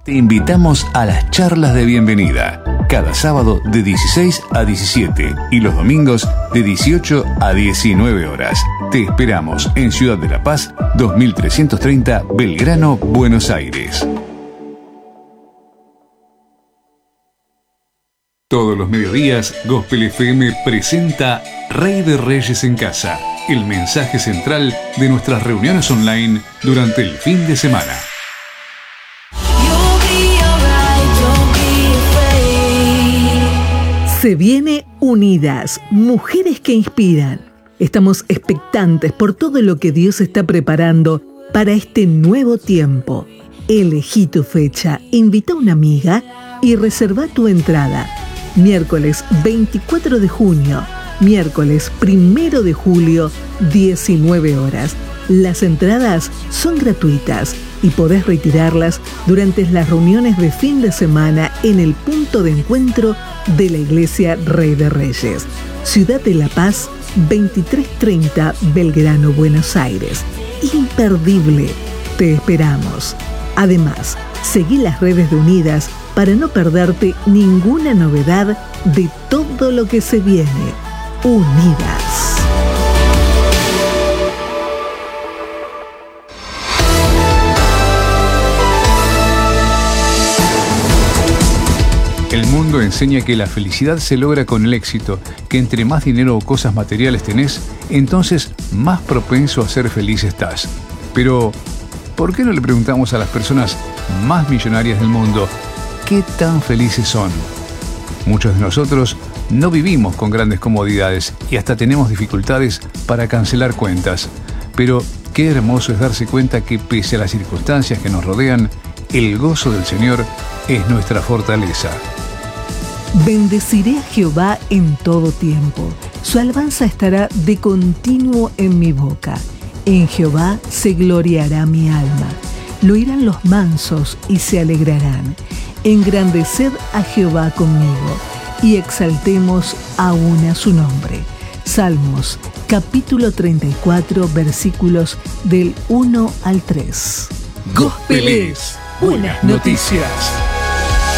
Te invitamos a las charlas de bienvenida, cada sábado de 16 a 17 y los domingos de 18 a 19 horas. Te esperamos en Ciudad de la Paz, 2330 Belgrano, Buenos Aires. Todos los mediodías, Gospel FM presenta Rey de Reyes en Casa, el mensaje central de nuestras reuniones online durante el fin de semana. Se viene Unidas, mujeres que inspiran. Estamos expectantes por todo lo que Dios está preparando para este nuevo tiempo. Elegí tu fecha, invita a una amiga y reserva tu entrada. Miércoles 24 de junio, miércoles 1 de julio, 19 horas. Las entradas son gratuitas y podés retirarlas durante las reuniones de fin de semana en el punto de encuentro de la Iglesia Rey de Reyes. Ciudad de la Paz, 2330 Belgrano, Buenos Aires. Imperdible. Te esperamos. Además, seguí las redes de Unidas para no perderte ninguna novedad de todo lo que se viene. Unidas. El mundo enseña que la felicidad se logra con el éxito, que entre más dinero o cosas materiales tenés, entonces más propenso a ser feliz estás. Pero, ¿por qué no le preguntamos a las personas más millonarias del mundo qué tan felices son? Muchos de nosotros no vivimos con grandes comodidades y hasta tenemos dificultades para cancelar cuentas. Pero qué hermoso es darse cuenta que pese a las circunstancias que nos rodean, el gozo del Señor es nuestra fortaleza. Bendeciré a Jehová en todo tiempo. Su alabanza estará de continuo en mi boca. En Jehová se gloriará mi alma. Lo oirán los mansos y se alegrarán. Engrandeced a Jehová conmigo y exaltemos aún a su nombre. Salmos, capítulo 34, versículos del 1 al 3. Gospel es buenas noticias.